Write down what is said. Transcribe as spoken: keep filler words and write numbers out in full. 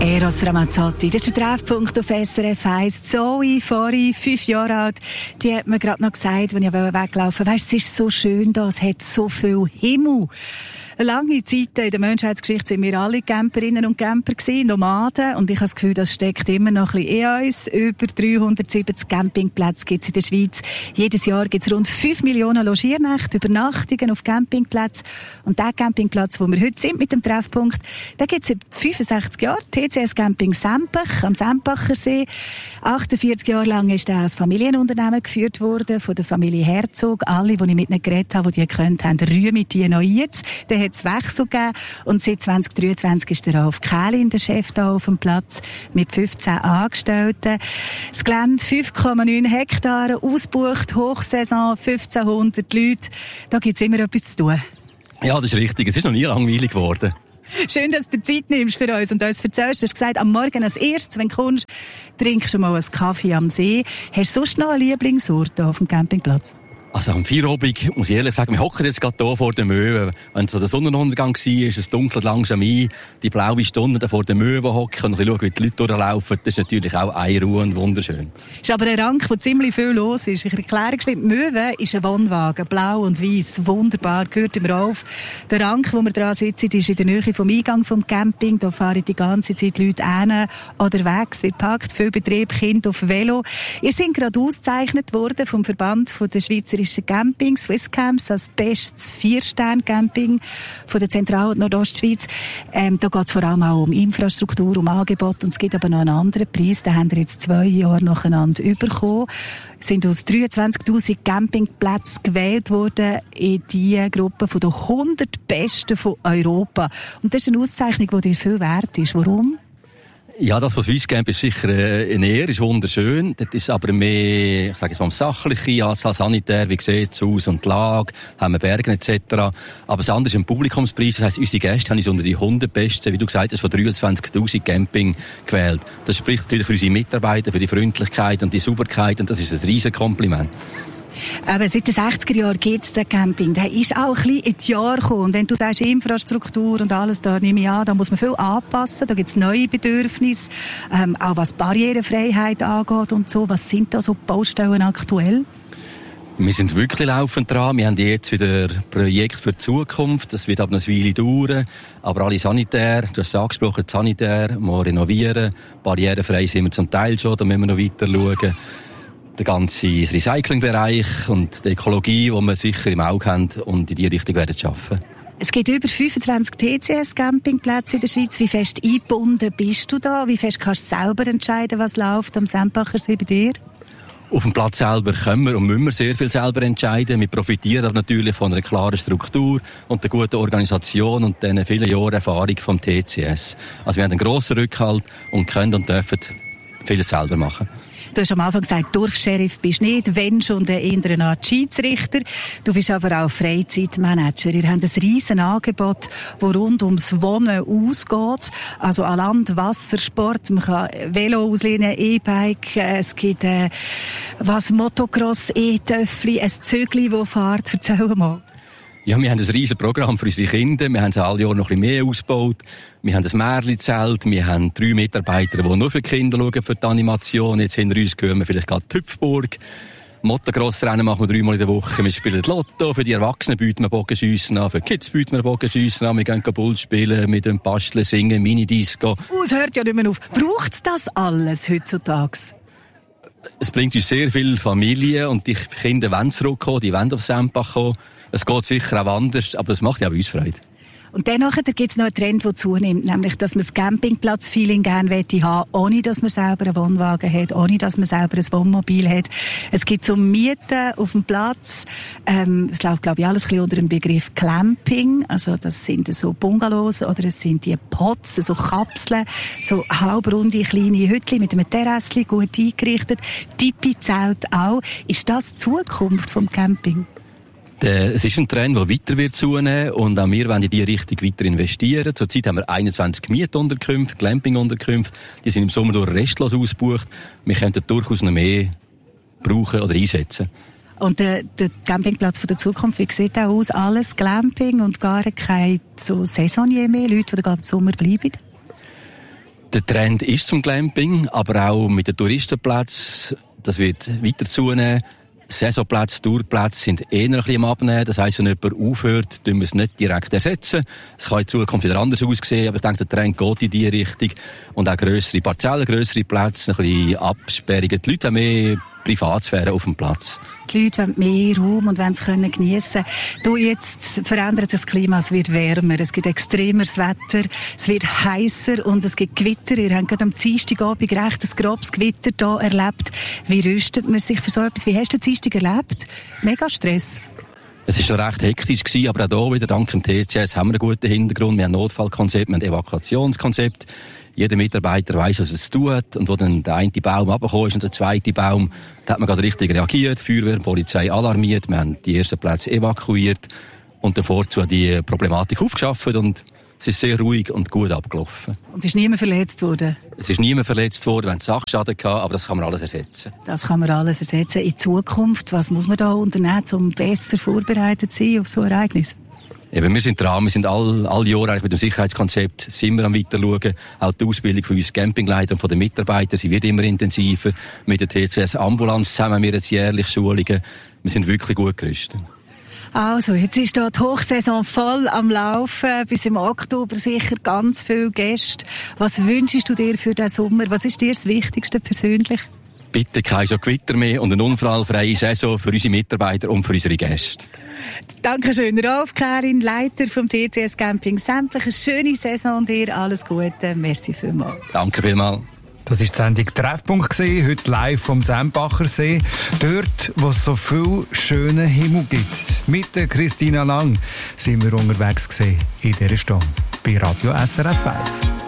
Eros Ramazzotti, das ist der Treffpunkt auf S R F eins. Zoe, Fori, fünf Jahre alt, die hat mir gerade noch gesagt, wenn ich weglaufen wollte, weisst, es ist so schön da, es hat so viel Himmel. Lange Zeit in der Menschheitsgeschichte sind wir alle Camperinnen und Camper gewesen, Nomaden, und ich habe das Gefühl, das steckt immer noch ein bisschen in uns. Über dreihundertsiebzig Campingplätze gibt es in der Schweiz. Jedes Jahr gibt es rund fünf Millionen Logiernächte, Übernachtungen auf Campingplätzen. Und der Campingplatz, wo wir heute sind mit dem Treffpunkt, den gibt es seit fünfundsechzig Jahren. T C S Camping Sempach am Sempacher See. achtundvierzig Jahre lang ist er als Familienunternehmen geführt worden von der Familie Herzog. Alle, die ich mit ihnen geredet habe, die die gekannt haben, rühmen die noch jetzt. Der hat es Wechsel gegeben und seit zwanzig dreiundzwanzig ist der Ralf Kählin, der Chef da auf dem Platz, mit fünfzehn Angestellten. Das Gelände fünf Komma neun Hektare, ausgebucht, Hochsaison, fünfzehnhundert Leute. Da gibt es immer etwas zu tun. Ja, das ist richtig. Es ist noch nie langweilig geworden. Schön, dass du Zeit nimmst für uns und uns erzählst. Du hast gesagt, am Morgen als erstes, wenn du kommst, trinkst du mal einen Kaffee am See. Hast du sonst noch eine Lieblingsort auf dem Campingplatz? Also am Feierabend, muss ich ehrlich sagen, wir hocken jetzt gerade hier vor der Möwe. Wenn so der Sonnenuntergang war, ist es dunkelt langsam ein. Die blaue Stunde da vor der Möwe hocken und schauen, wie die Leute durchlaufen. Das ist natürlich auch eine Ruhe und wunderschön. Es ist aber ein Rank, wo ziemlich viel los ist. Ich erkläre geschwind, die Möwe ist ein Wohnwagen, blau und weiss, wunderbar, gehört immer auf. Der Rank, wo wir dran sitzen, ist in der Nähe vom Eingang vom Camping. Da fahren die ganze Zeit Leute hin oder weg. Es wird gepackt, viel Betrieb, Kinder auf Velo. Ihr seid gerade ausgezeichnet worden vom Verband von der Schweizerischen Camping, Swisscamps, als bestes Vier-Sterne-Camping von der Zentral- und Nordostschweiz. Ähm, da geht es vor allem auch um Infrastruktur, um Angebot, und es gibt aber noch einen anderen Preis, den haben wir jetzt zwei Jahre nacheinander bekommen. Es sind aus dreiundzwanzigtausend Campingplätzen gewählt worden in die Gruppe von den hundert Besten von Europa. Und das ist eine Auszeichnung, die dir viel wert ist. Warum? Ja, das, was Swisscamp ist, sicher äh, eine Ehre, ist wunderschön. Das ist aber mehr, ich sage jetzt mal, sachliche, also sanitär, wie sieht es aus und die Lage, haben wir Berge et cetera. Aber das andere ist ein Publikumspreis, das heisst, unsere Gäste haben uns unter die hundert Besten, wie du gesagt hast, von dreiundzwanzigtausend Camping gewählt. Das spricht natürlich für unsere Mitarbeiter, für die Freundlichkeit und die Sauberkeit, und das ist ein riesen Kompliment. Aber seit den sechziger Jahren gibt es den Camping. Der ist auch ein bisschen in die Jahre gekommen. Und wenn du sagst, Infrastruktur und alles, da nehme ich an, da muss man viel anpassen. Da gibt es neue Bedürfnisse, ähm, auch was Barrierefreiheit angeht und so. Was sind da so Baustellen aktuell? Wir sind wirklich laufend dran. Wir haben jetzt wieder ein Projekt für die Zukunft. Das wird aber eine Weile dauern. Aber alle sanitär, du hast es angesprochen, sanitär, mal renovieren. Barrierefrei sind wir zum Teil schon, da müssen wir noch weiter schauen. Der ganze Recyclingbereich und die Ökologie, die wir sicher im Auge haben und in die Richtung werden schaffen. Es gibt über fünfundzwanzig T C S-Campingplätze in der Schweiz. Wie fest eingebunden bist du da? Wie fest kannst du selber entscheiden, was läuft am Sempacher See bei dir? Auf dem Platz selber können wir und müssen wir sehr viel selber entscheiden. Wir profitieren aber natürlich von einer klaren Struktur und der guten Organisation und den vielen Jahren Erfahrung vom T C S. Also wir haben einen grossen Rückhalt und können und dürfen vieles selber machen. Du hast am Anfang gesagt, Dorfscheriff bist nicht, wenn schon der eher eine Art Schiedsrichter. Du bist aber auch Freizeitmanager. Ihr habt ein riesen Angebot, das rund ums Wohnen ausgeht. Also an Land, Wasser, Sport, man kann Velo auslehnen, E-Bike, es gibt äh, was Motocross, E-Töffli, ein Zügli, das fährt. Erzähl mal. Ja, wir haben ein riesen Programm für unsere Kinder. Wir haben es alle Jahre noch ein bisschen mehr ausgebaut. Wir haben ein Märli-Zelt. Wir haben drei Mitarbeiter, die nur für die Kinder schauen, für die Animation. Jetzt hinter uns gehören wir vielleicht gerade die Hüpfburg. Motocross-Rennen machen wir dreimal in der Woche. Wir spielen Lotto. Für die Erwachsenen bieten wir Bogenschiessen an. Für die Kids bieten wir Bogenschiessen an. Wir gehen Bull spielen, mit dem Basteln, singen, Minidisco. Oh, es hört ja nicht mehr auf. Braucht es das alles heutzutage? Es bringt uns sehr viele Familien und die Kinder wollen zurückkommen, die wollen auf Sempach kommen. Es geht sicher auch anders, aber es macht ja auch uns Freude. Und dann gibt es noch einen Trend, der zunimmt, nämlich, dass man das Campingplatz-Feeling gerne haben, ohne dass man selber einen Wohnwagen hat, ohne dass man selber ein Wohnmobil hat. Es gibt so Mieten auf dem Platz. Ähm, das läuft, glaube ich, alles ein bisschen unter dem Begriff Clamping. Also das sind so Bungalows oder es sind die Pots, so Kapseln, so halbrunde kleine Hütchen mit einem Terrassli, gut eingerichtet. Tipi-Zelt auch. Ist das die Zukunft vom Camping? Es ist ein Trend, der weiter wird zunehmen und auch wir wollen in diese Richtung weiter investieren. Zurzeit haben wir einundzwanzig Mietunterkünfte, Glampingunterkünfte. Die sind im Sommer durch restlos ausgebucht. Wir könnten durchaus noch mehr brauchen oder einsetzen. Und der, der Campingplatz von der Zukunft, wie sieht der aus? Alles Glamping und gar keine so Saisonier mehr, Leute, die den ganzen Sommer bleiben? Der Trend ist zum Glamping, aber auch mit den Touristenplätzen. Das wird weiter zunehmen. Saisonplätze, Tourplätze sind eher ein bisschen am Abnehmen. Das heisst, wenn jemand aufhört, tun wir es nicht direkt ersetzen. Es kann in Zukunft wieder anders aussehen, aber ich denke, der Trend geht in diese Richtung. Und auch grössere Parzellen, grössere Plätze, ein bisschen Absperrungen. Die Leute haben mehr Privatsphäre auf dem Platz. Die Leute wollen mehr Raum und wollen es geniessen können. Du, jetzt verändert sich das Klima, es wird wärmer, es gibt extremeres Wetter, es wird heißer und es gibt Gewitter. Ihr habt gerade am Dienstagabend recht ein grobes Gewitter hier erlebt. Wie rüstet man sich für so etwas? Wie hast du den Dienstag erlebt? Mega Stress. Es war schon recht hektisch gewesen, aber auch hier wieder dank dem T C S haben wir einen guten Hintergrund. Wir haben ein Notfallkonzept, wir haben ein Evakuationskonzept. Jeder Mitarbeiter weiss, was er zu tun hat. Und wo dann der eine Baum runtergekommen ist und der zweite Baum, da hat man gerade richtig reagiert. Feuerwehr, Polizei alarmiert. Wir haben die ersten Plätze evakuiert und dann vorzu die Problematik aufgeschafft. Und es ist sehr ruhig und gut abgelaufen. Und ist niemand verletzt worden? Es ist niemand verletzt worden, wir hatten Sachschaden gehabt, aber das kann man alles ersetzen. Das kann man alles ersetzen. In Zukunft, was muss man da unternehmen, um besser vorbereitet zu sein auf so ein Ereignis? Eben, wir sind dran, wir sind all, all Jahre eigentlich mit dem Sicherheitskonzept sind wir am Weiterschauen. Auch die Ausbildung von uns Campingleitern und von den Mitarbeitern, sie wird immer intensiver. Mit der T C S Ambulanz zusammen haben wir jetzt jährlich Schulungen. Wir sind wirklich gut gerüstet. Also, jetzt ist hier die Hochsaison voll am Laufen. Bis im Oktober sicher ganz viele Gäste. Was wünschst du dir für den Sommer? Was ist dir das Wichtigste persönlich? Bitte kein so Gewitter mehr und eine unfallfreie Saison für unsere Mitarbeiter und für unsere Gäste. Dankeschön, Rolf Kärin, Leiter vom T C S Camping Sempach. Eine schöne Saison dir, alles Gute. Merci vielmals. Danke vielmals. Das war die Sendung Treffpunkt, heute live vom Sempacher See. Dort, wo es so viel schönen Himmel gibt. Mit der Christina Lang sind wir unterwegs gewesen in dieser Stunde bei Radio S R F eins.